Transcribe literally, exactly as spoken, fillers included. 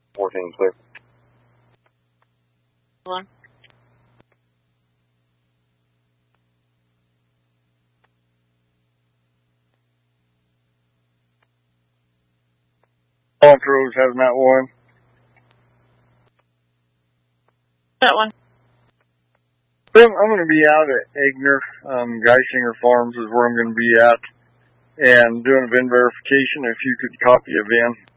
fourteen, clear. One. Montrose has Matt one. That one. I'm, I'm going to be out at Egner, um, Geisinger Farms is where I'm going to be at, and doing a V I N verification. If you could copy a V I N.